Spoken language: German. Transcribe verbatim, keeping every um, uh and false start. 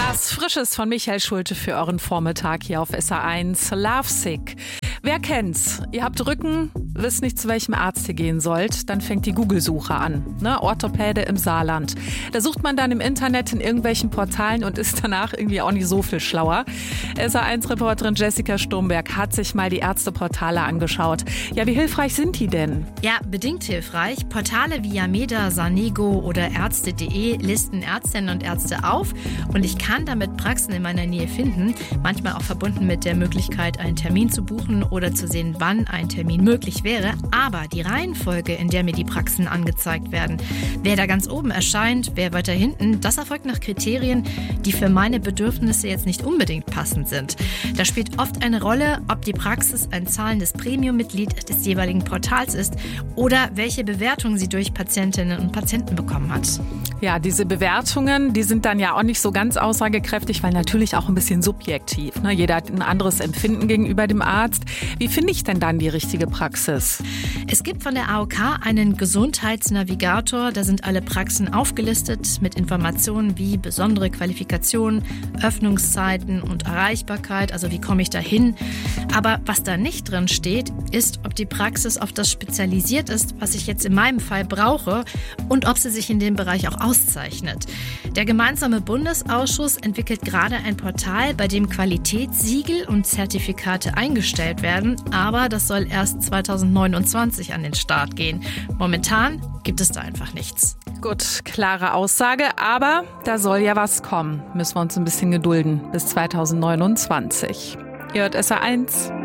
Was Frisches von Michael Schulte für euren Vormittag hier auf S R eins. Lovesick. Wer kennt's? Ihr habt Rücken, wisst nicht, zu welchem Arzt ihr gehen sollt, dann fängt die Google-Suche an. Ne? Orthopäde im Saarland. Da sucht man dann im Internet in irgendwelchen Portalen und ist danach irgendwie auch nicht so viel schlauer. S R eins-Reporterin Jessica Sturmberg hat sich mal die Ärzteportale angeschaut. Ja, wie hilfreich sind die denn? Ja, bedingt hilfreich. Portale wie Yameda, Sanego oder Ärzte punkt de listen Ärztinnen und Ärzte auf und ich kann damit Praxen in meiner Nähe finden, manchmal auch verbunden mit der Möglichkeit, einen Termin zu buchen oder zu sehen, wann ein Termin möglich wäre. Aber die Reihenfolge, in der mir die Praxen angezeigt werden, wer da ganz oben erscheint, wer weiter hinten, das erfolgt nach Kriterien, die für meine Bedürfnisse jetzt nicht unbedingt passend sind. Da spielt oft eine Rolle, ob die Praxis ein zahlendes Premium-Mitglied des jeweiligen Portals ist oder welche Bewertungen sie durch Patientinnen und Patienten bekommen hat. Ja, diese Bewertungen, die sind dann ja auch nicht so ganz aussagekräftig, weil natürlich auch ein bisschen subjektiv. Ne? Jeder hat ein anderes Empfinden gegenüber dem Arzt. Wie finde ich denn dann die richtige Praxis? Es gibt von der A O K einen Gesundheitsnavigator. Da sind alle Praxen aufgelistet mit Informationen wie besondere Qualifikationen, Öffnungszeiten und Erreichbarkeit. Also wie komme ich da hin? Aber was da nicht drin steht, ist, ob die Praxis auf das spezialisiert ist, was ich jetzt in meinem Fall brauche und ob sie sich in dem Bereich auch auszeichnet. Der gemeinsame Bundesausschuss entwickelt gerade ein Portal, bei dem Qualitätssiegel und Zertifikate eingestellt werden, aber das soll erst zweitausendneunundzwanzig an den Start gehen. Momentan gibt es da einfach nichts. Gut, klare Aussage, aber da soll ja was kommen. Müssen wir uns ein bisschen gedulden bis zweitausendneunundzwanzig. Ihr hört S R eins.